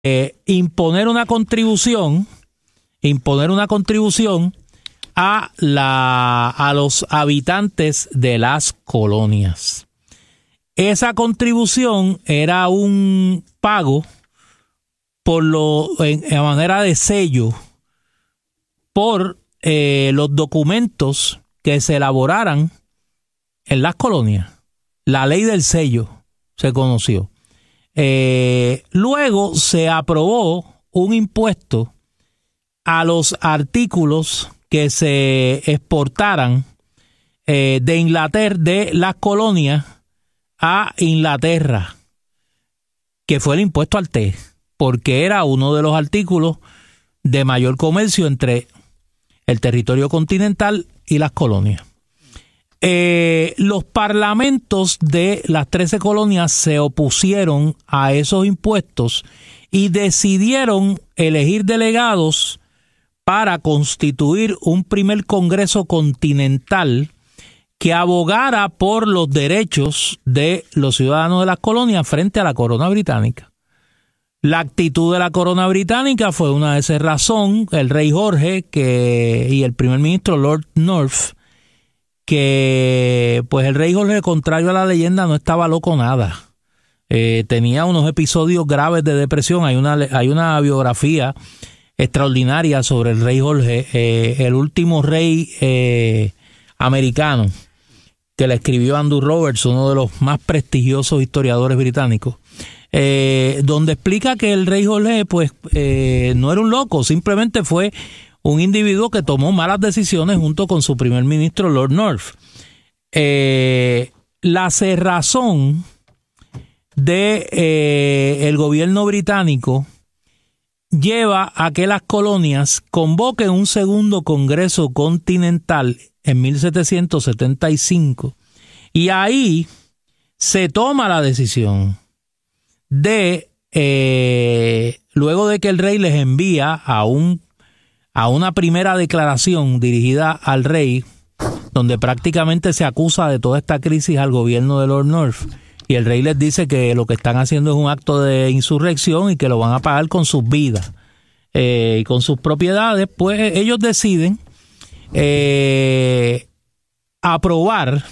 imponer una contribución a los habitantes de las colonias. Esa contribución era un pago en manera de sello por los documentos que se elaboraran en las colonias. La ley del sello se conoció. Luego se aprobó un impuesto a los artículos que se exportaran de Inglaterra, de las colonias a Inglaterra, que fue el impuesto al té, porque era uno de los artículos de mayor comercio entre el territorio continental y las colonias. Los parlamentos de las 13 colonias se opusieron a esos impuestos y decidieron elegir delegados para constituir un primer Congreso Continental que abogara por los derechos de los ciudadanos de las colonias frente a la corona británica. La actitud de la corona británica fue una de razón, el rey Jorge y el primer ministro Lord North, que pues el rey Jorge, contrario a la leyenda, no estaba loco nada. Tenía unos episodios graves de depresión. Hay una biografía extraordinaria sobre el rey Jorge, el último rey americano, que le escribió Andrew Roberts, uno de los más prestigiosos historiadores británicos, donde explica que el rey Jorge pues no era un loco, simplemente fue un individuo que tomó malas decisiones junto con su primer ministro Lord North. La cerrazón de el gobierno británico lleva a que las colonias convoquen un segundo Congreso Continental en 1775 y ahí se toma la decisión de, luego de que el rey les envía a una primera declaración dirigida al rey, donde prácticamente se acusa de toda esta crisis al gobierno de Lord North, y el rey les dice que lo que están haciendo es un acto de insurrección y que lo van a pagar con sus vidas y con sus propiedades. Pues ellos deciden aprobar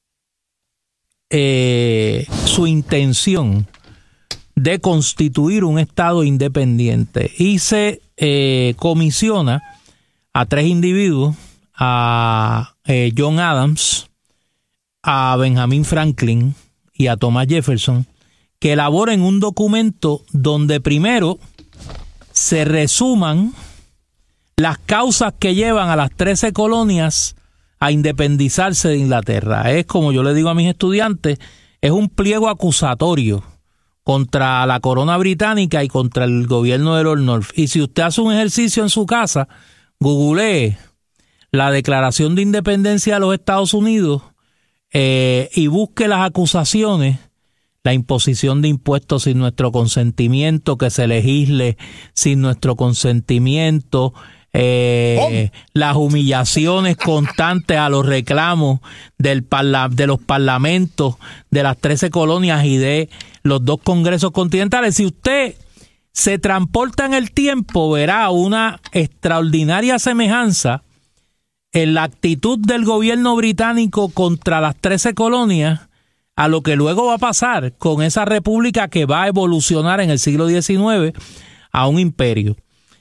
su intención de constituir un estado independiente y se comisiona a 3 individuos, a John Adams, a Benjamin Franklin y a Thomas Jefferson, que elaboren un documento donde primero se resuman las causas que llevan a las 13 colonias a independizarse de Inglaterra. Es, como yo le digo a mis estudiantes, es un pliego acusatorio contra la corona británica y contra el gobierno de Lord North. Y si usted hace un ejercicio en su casa, googlee la Declaración de Independencia de los Estados Unidos y busque las acusaciones, la imposición de impuestos sin nuestro consentimiento, que se legisle sin nuestro consentimiento, las humillaciones constantes a los reclamos de los parlamentos de las 13 colonias y de los 2 congresos continentales. Si usted se transporta en el tiempo, verá una extraordinaria semejanza en la actitud del gobierno británico contra las 13 colonias a lo que luego va a pasar con esa república que va a evolucionar en el siglo XIX a un imperio.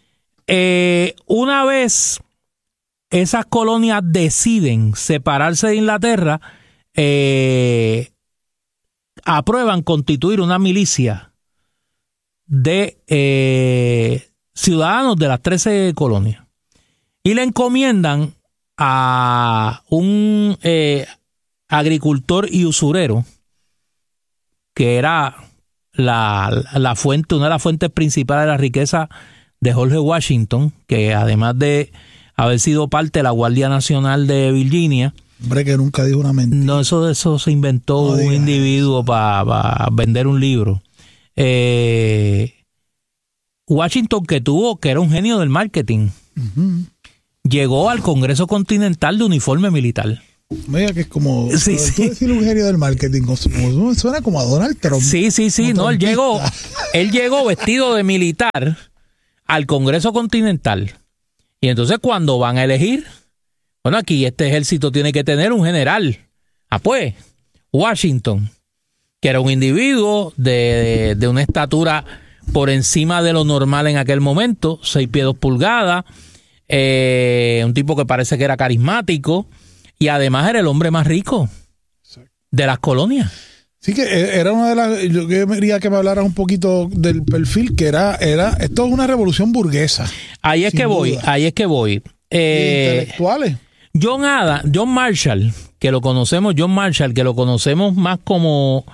Una vez esas colonias deciden separarse de Inglaterra, aprueban constituir una milicia de ciudadanos de las 13 colonias y le encomiendan a un agricultor y usurero, que era la fuente, una de las fuentes principales de la riqueza de George Washington, que además de haber sido parte de la Guardia Nacional de Virginia. Hombre, que nunca dijo una mentira. No, eso se inventó un individuo para vender un libro. Washington, que era un genio del marketing, llegó al Congreso Continental de uniforme militar. Mira que es como Sí, tú sí. decir un genio del marketing, suena como a Donald Trump. Sí, no, él llegó vestido de militar al Congreso Continental. Y entonces cuando van a elegir, bueno, aquí este ejército tiene que tener un general. Pues, Washington, que era un individuo de una estatura por encima de lo normal en aquel momento, 6 pies 2 pulgadas, un tipo que parece que era carismático, y además era el hombre más rico de las colonias. Sí, que era una de las. Yo quería que me hablaras un poquito del perfil, que era esto es una revolución burguesa. Ahí es que voy. Intelectuales. John Marshall, que lo conocemos más como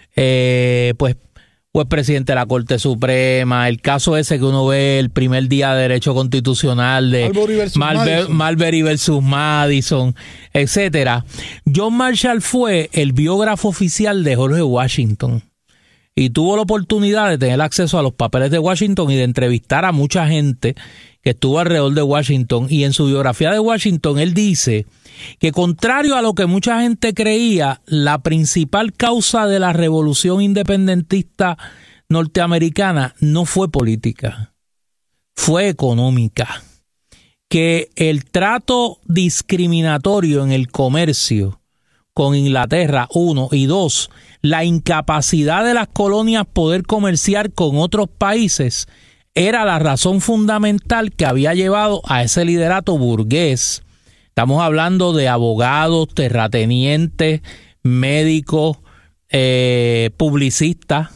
pues presidente de la Corte Suprema, el caso ese que uno ve el primer día de Derecho Constitucional de Marbury versus Madison, etcétera. John Marshall fue el biógrafo oficial de George Washington y tuvo la oportunidad de tener acceso a los papeles de Washington y de entrevistar a mucha gente que estuvo alrededor de Washington. Y en su biografía de Washington él dice que, contrario a lo que mucha gente creía, la principal causa de la revolución independentista norteamericana no fue política, fue económica. Que el trato discriminatorio en el comercio con Inglaterra, 1, y 2, la incapacidad de las colonias poder comerciar con otros países era la razón fundamental que había llevado a ese liderato burgués. Estamos hablando de abogados, terratenientes, médicos, publicistas.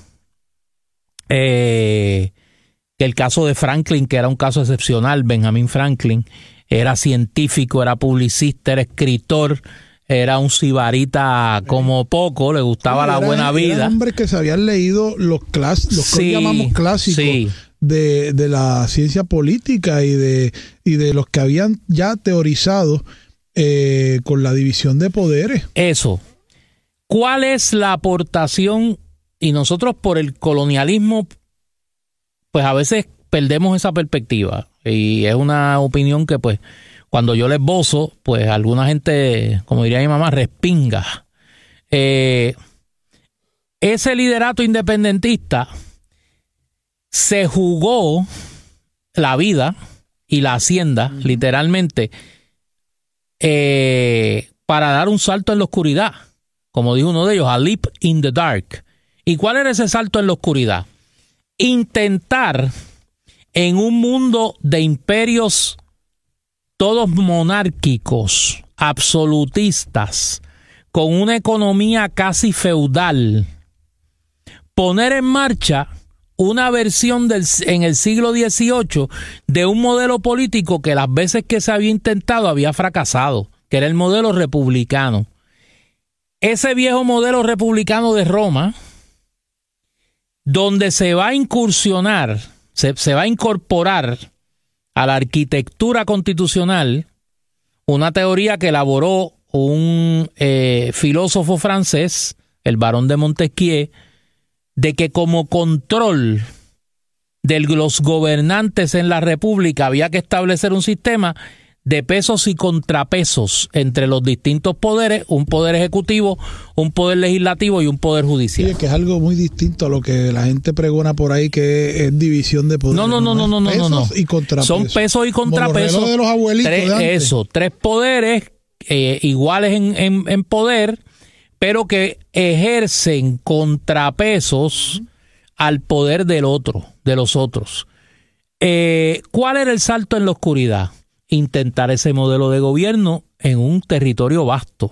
El caso de Franklin, que era un caso excepcional, Benjamin Franklin, era científico, era publicista, era escritor, era un sibarita como poco, le gustaba la buena vida. Eran hombres que se habían leído los que llamamos clásicos. Sí. De la ciencia política y de los que habían ya teorizado con la división de poderes. Eso. ¿Cuál es la aportación? Y nosotros por el colonialismo, pues a veces perdemos esa perspectiva. Y es una opinión que, pues, cuando yo la esbozo, pues alguna gente, como diría mi mamá, respinga. Ese liderato independentista se jugó la vida y la hacienda, literalmente, para dar un salto en la oscuridad. Como dijo uno de ellos, a leap in the dark. ¿Y cuál era ese salto en la oscuridad? Intentar, en un mundo de imperios todos monárquicos, absolutistas, con una economía casi feudal, poner en marcha una versión en el siglo XVIII de un modelo político que las veces que se había intentado había fracasado, que era el modelo republicano. Ese viejo modelo republicano de Roma, donde se va a incursionar, se va a incorporar a la arquitectura constitucional una teoría que elaboró un filósofo francés, el barón de Montesquieu, de que como control de los gobernantes en la república había que establecer un sistema de pesos y contrapesos entre los distintos poderes, un poder ejecutivo, un poder legislativo y un poder judicial. Sí, que es algo muy distinto a lo que la gente pregona por ahí, que es división de poderes. No. Pesos y contrapesos. Son pesos y contrapesos. Como los relojes de los abuelitos de antes. Tres poderes iguales en poder, pero que ejercen contrapesos al poder de los otros. ¿Cuál era el salto en la oscuridad? Intentar ese modelo de gobierno en un territorio vasto.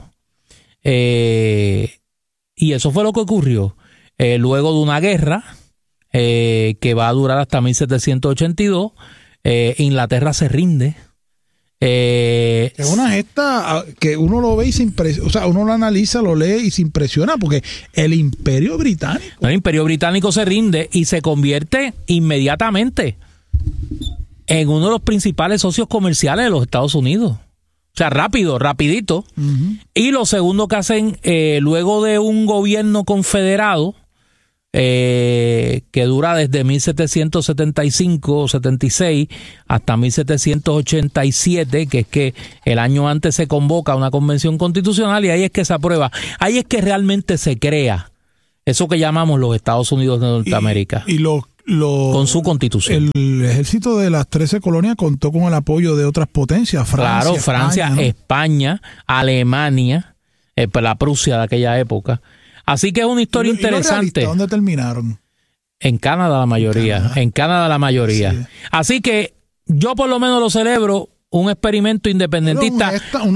Y eso fue lo que ocurrió. Luego de una guerra que va a durar hasta 1782, Inglaterra se rinde. Es una gesta que uno lo ve y se impresiona, o sea, uno lo analiza, lo lee y se impresiona, porque el Imperio Británico se rinde y se convierte inmediatamente en uno de los principales socios comerciales de los Estados Unidos. O sea, rapidito. Uh-huh. Y lo segundo que hacen, luego de un gobierno confederado, que dura desde 1775 o 76 hasta 1787, que es que el año antes se convoca una convención constitucional y ahí es que se aprueba. Ahí es que realmente se crea eso que llamamos los Estados Unidos de Norteamérica. Con su constitución. El ejército de las 13 colonias contó con el apoyo de otras potencias, Francia, ¿no? España, Alemania, la Prusia de aquella época. Así que es una historia interesante. ¿Dónde terminaron? En Canadá la mayoría. En Canadá la mayoría. Sí. Así que yo por lo menos lo celebro, un experimento independentista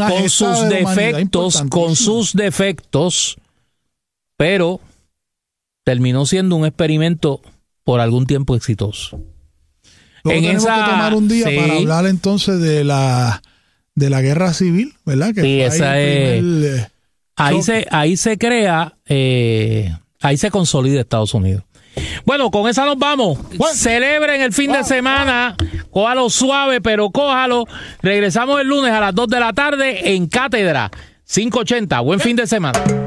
con sus defectos, pero terminó siendo un experimento por algún tiempo exitoso. Luego tenemos que tomar un día para hablar entonces de la guerra civil, ¿verdad? Que sí, esa es. Ahí se crea, ahí se consolida Estados Unidos. Bueno, con esa nos vamos. Celebren el fin de semana. Cójalo suave, pero cójalo. Regresamos el lunes a las 2 de la tarde en Cátedra 580. Buen fin de semana.